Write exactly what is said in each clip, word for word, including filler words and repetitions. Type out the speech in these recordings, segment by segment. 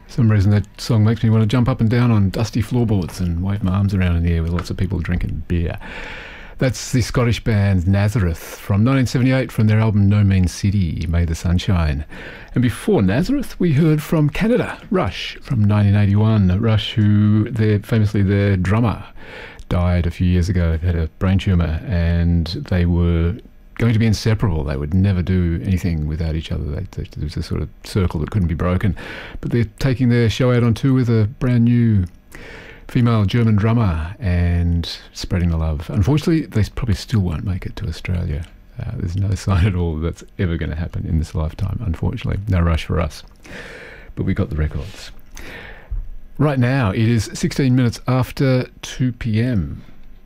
For some reason that song makes me want to jump up and down on dusty floorboards and wave my arms around in the air with lots of people drinking beer. That's the Scottish band Nazareth from nineteen seventy-eight from their album No Mean City, May the Sun Shine. And before Nazareth, we heard from Canada, Rush from nineteen eighty-one. Rush, who their, famously their drummer died a few years ago, had a brain tumour, and they were going to be inseparable. They would never do anything without each other. They, they, there was a sort of circle that couldn't be broken. But they're taking their show out on tour with a brand new female German drummer and spreading the love. Unfortunately, they probably still won't make it to Australia. Uh, there's no sign at all that's ever going to happen in this lifetime, unfortunately. No Rush for us. But we got the records. Right now, it is sixteen minutes after two p.m.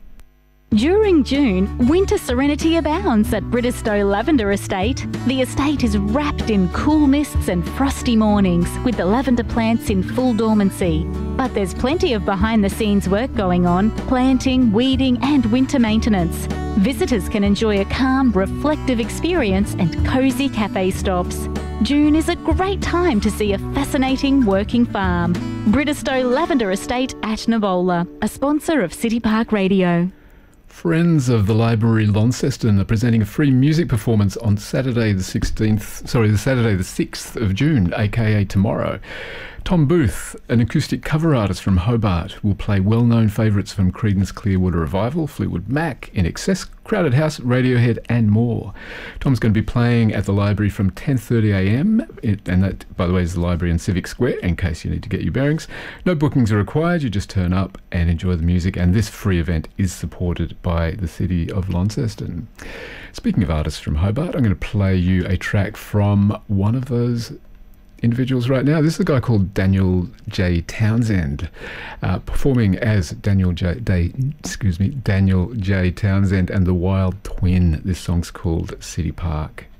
During June, winter serenity abounds at Bridestow Lavender Estate. The estate is wrapped in cool mists and frosty mornings, with the lavender plants in full dormancy. But there's plenty of behind-the-scenes work going on: planting, weeding and winter maintenance. Visitors can enjoy a calm, reflective experience and cosy cafe stops. June is a great time to see a fascinating working farm. Bridestow Lavender Estate at Navola, a sponsor of City Park Radio. Friends of the Library Launceston are presenting a free music performance on Saturday the sixteenth, sorry, the Saturday the sixth of June, aka tomorrow. Tom Booth, an acoustic cover artist from Hobart, will play well-known favourites from Creedence Clearwater Revival, Fleetwood Mac, In Excess, Crowded House, Radiohead and more. Tom's going to be playing at the library from ten thirty a m, and that, by the way, is the library in Civic Square, in case you need to get your bearings. No bookings are required, you just turn up and enjoy the music, and this free event is supported by the City of Launceston. Speaking of artists from Hobart, I'm going to play you a track from one of those individuals right now. This is a guy called Daniel J. Townsend, uh, performing as Daniel J. Day, excuse me, Daniel J. Townsend and the Wild Twin. This song's called City Park.